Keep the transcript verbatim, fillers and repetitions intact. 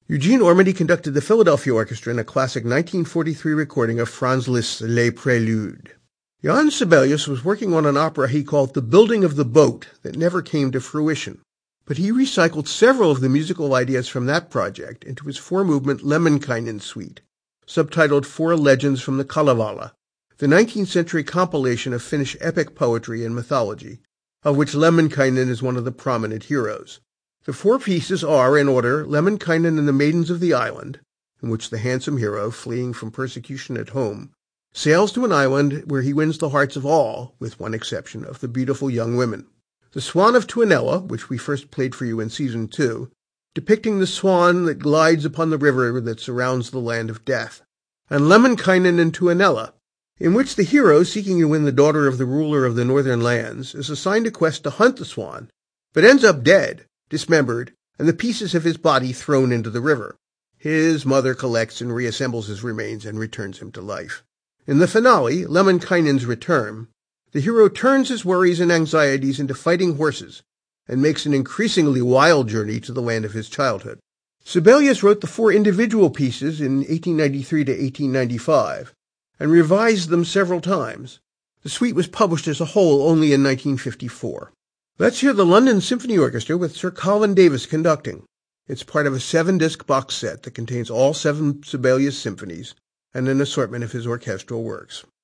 Eugene Ormandy conducted the Philadelphia Orchestra in a classic nineteen forty-three recording of Franz Liszt's Les Préludes. Johann Sibelius was working on an opera he called The Building of the Boat that never came to fruition, but he recycled several of the musical ideas from that project into his four-movement Lemminkainen suite, subtitled Four Legends from the Kalevala, the nineteenth century compilation of Finnish epic poetry and mythology, of which Lemminkainen is one of the prominent heroes. The four pieces are, in order, Lemminkainen and the Maidens of the Island, in which the handsome hero, fleeing from persecution at home, sails to an island where he wins the hearts of all, with one exception, of the beautiful young women. The Swan of Tuonela, which we first played for you in Season two, depicting the swan that glides upon the river that surrounds the land of death. And Lemminkainen and Tuonela, in which the hero, seeking to win the daughter of the ruler of the northern lands, is assigned a quest to hunt the swan, but ends up dead, dismembered, and the pieces of his body thrown into the river. His mother collects and reassembles his remains and returns him to life. In the finale, Lemminkainen's Return, the hero turns his worries and anxieties into fighting horses and makes an increasingly wild journey to the land of his childhood. Sibelius wrote the four individual pieces in eighteen ninety-three to eighteen ninety-five and revised them several times. The suite was published as a whole only in nineteen fifty-four. Let's hear the London Symphony Orchestra with Sir Colin Davis conducting. It's part of a seven-disc box set that contains all seven Sibelius symphonies and an assortment of his orchestral works.